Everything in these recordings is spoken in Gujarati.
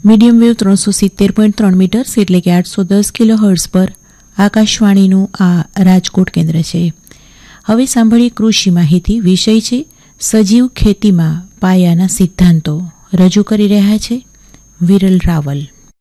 મીડિયમ વેવ 370.3 મીટર્સ એટલે કે 810 કિલોહર્ટ્ઝ પર આકાશવાણીનું આ રાજકોટ કેન્દ્ર છે. હવે સાંભળીએ કૃષિ માહિતી. વિષય છે સજીવ ખેતીમાં પાયાના સિદ્ધાંતો. રજૂ કરી રહ્યા છે વિરલ રાવલ.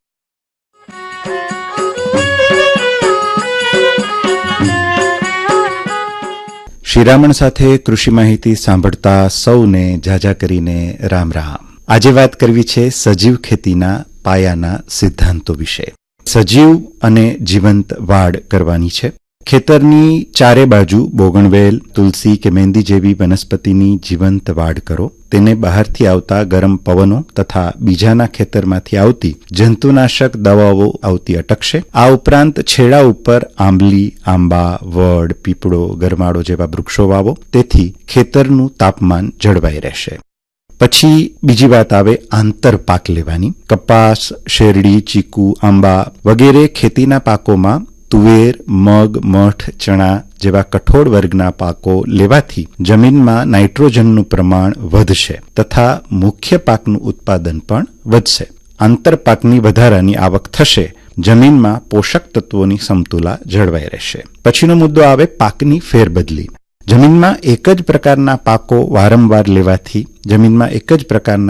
શિરામણ સાથે કૃષિ માહિતી સાંભળતા સૌને જાજા કરીને રામ રામ. આજે વાત કરવી છે સજીવ ખેતીના પાયાના સિદ્ધાંતો વિશે. સજીવ અને જીવંત વાડ કરવાની છે. ખેતરની ચારે બાજુ બોગણવેલ, તુલસી કે મહેંદી જેવી વનસ્પતિની જીવંત વાડ કરો. તેને બહારથી આવતા ગરમ પવનો તથા બીજાના ખેતરમાંથી આવતી જંતુનાશક દવાઓ આવતી અટકશે. આ ઉપરાંત છેડા ઉપર આંબલી, આંબા, વડ, પીપળો, ગરમાળો જેવા વૃક્ષો વાવો. તેથી ખેતરનું તાપમાન જળવાઈ રહેશે. પછી બીજી વાત આવે આંતર પાક લેવાની. કપાસ, શેરડી, ચીકુ, આંબા વગેરે ખેતીના પાકોમાં તુવેર, મગ, મઠ, ચણા જેવા કઠોળ વર્ગના પાકો લેવાથી જમીનમાં નાઇટ્રોજનનું પ્રમાણ વધશે તથા મુખ્ય પાકનું ઉત્પાદન પણ વધશે. આંતરપાકની વધારાની આવક થશે. જમીનમાં પોષક તત્વોની સમતુલા જળવાઈ રહેશે. પછીનો મુદ્દો આવે પાકની ફેરબદલી. જમીનમાં એક જ પ્રકારના પાકો વારંવાર લેવાથી જમીનમાં એક જ પ્રકારના